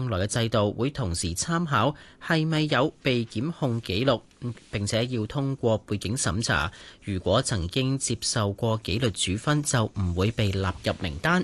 將來嘅制度會同時參考係咪有被檢控記錄，並且要通過背景審查。如果曾經接受過紀律處分，就唔會被納入名單。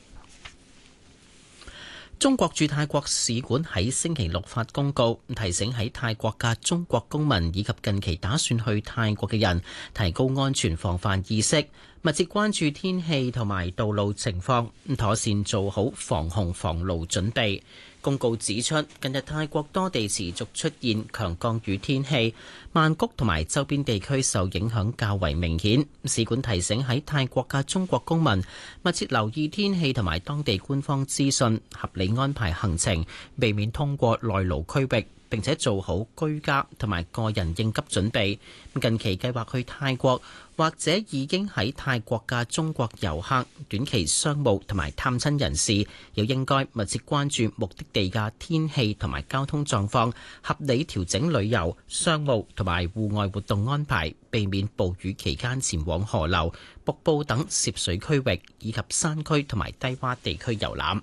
中國駐泰國使館喺星期六發公告，提醒喺泰國嘅中國公民以及近期打算去泰國嘅人，提高安全防範意識，密切關注天氣同埋道路情況，妥善做好防洪防澇準備。公告指出，近日泰國多地持續出現強降雨天氣，曼谷同埋周邊地區受影響較為明顯。使館提醒喺泰國嘅中國公民密切留意天氣同埋當地官方資訊，合理安排行程，避免通過內陸區域，並且做好居家同埋個人應急準備。近期計劃去泰國或者已經喺泰國嘅中國遊客、短期商務同埋探親人士，又應該密切關注目的地嘅天氣同埋交通狀況，合理調整旅遊、商務同埋戶外活動安排，避免暴雨期間前往河流、瀑布等涉水區域，以及山區同埋低洼地區遊覽。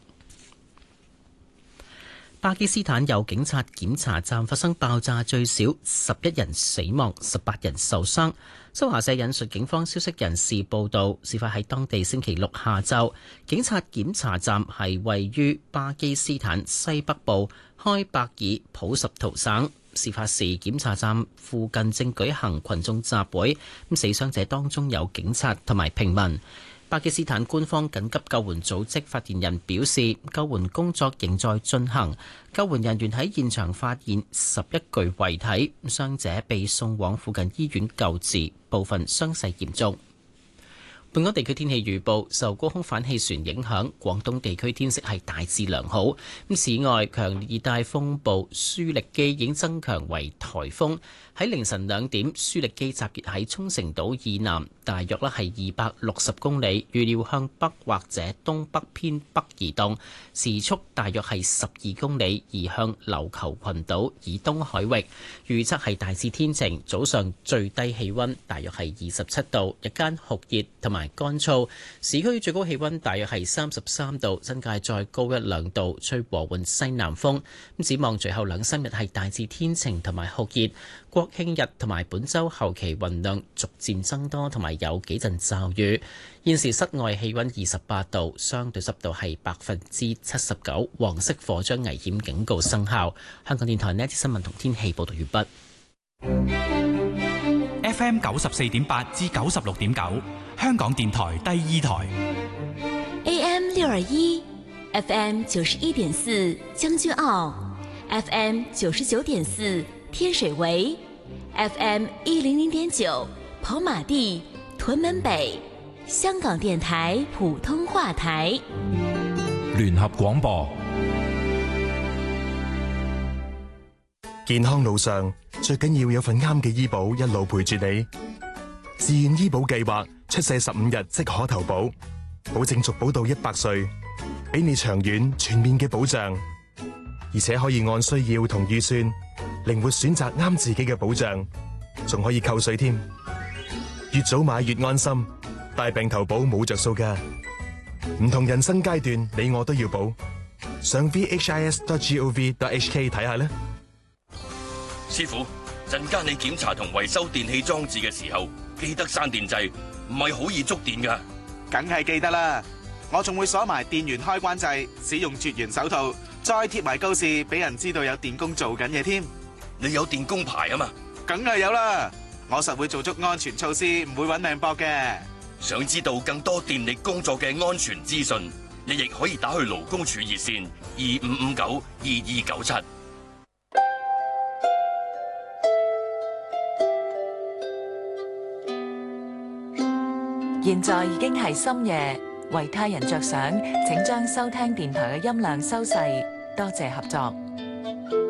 巴基斯坦有警察檢查站發生爆炸，最少11人死亡，18人受傷。新華社引述警方消息人士報道，事發喺當地星期六下晝。警察檢查站係位於巴基斯坦西北部開伯爾普什圖省。事發時，檢查站附近正舉行群眾集會，死傷者當中有警察同埋平民。巴基斯坦官方緊急救援組織發言人表示，救援工作仍在進行。救援人員喺現場發現11具遺體，傷者被送往附近醫院救治，部分傷勢嚴重。本港地區天氣預報，受高空反氣旋影響，廣東地區天色係大致良好。此外，強烈熱帶風暴舒力基已經增強為颱風。喺凌晨2點，舒力基集結喺沖繩島以南，大約係260公里，預料向北或者東北偏北移動，時速大約係12公里，移向琉球群島以東海域。預測係大致天晴，早上最低氣温大約係27度，日間酷熱同埋乾燥，市區最高氣温大約係33度，新界再高1-2度，吹和緩西南風。展望隨後2-3日係大致天晴同埋酷熱。國慶日同埋本週後期雲量逐漸增多，同埋有幾陣驟雨。現時室外氣溫28度，相對濕度係79%，黃色火災危險警告生效。香港電台呢一節新聞同天氣報道完畢。FM 94.8至96.9，香港電台第2台。 AM 621 FM 91.4將軍澳 FM 99.4天水圍 FM 100.9跑馬地屯門北，香港電台普通話台。 聯合廣播。 健康路上最緊要有份啱嘅醫保一路陪住你。自願醫保計劃出世15日即可投保，保證續保到100歲，俾你長遠全面嘅保障，而且可以按需要同預算靈活選擇啱自己嘅保障，仲可以扣稅添。越早買越安心，大病投保冇着數㗎。唔同人生階段，你我都要保。上 vhis.gov.hk 睇下啦。 師傅，陣間你檢查同維修電器裝置嘅時候，記得閂電掣，唔係好易觸電㗎。 梗係記得啦，我仲會鎖埋電源開關掣，使用絕緣手套，再貼埋告示俾人知道有電工做緊嘢添。 你有電工牌啊嘛？ 梗係有啦，我實會做足安全措施，唔會搵命搏嘅。 想知道更多電力工作嘅安全資訊，你亦可以打去勞工處熱線25592297。 現在已經係深夜，為他人着想，請將收聽電台嘅音量收細，多謝合作。